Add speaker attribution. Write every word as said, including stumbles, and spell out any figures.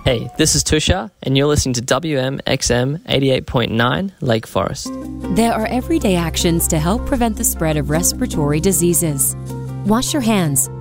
Speaker 1: Hey, this is Tusha, and you're listening to W M X M eighty-eight point nine Lake Forest.
Speaker 2: There are everyday actions to help prevent the spread of respiratory diseases. Wash your hands.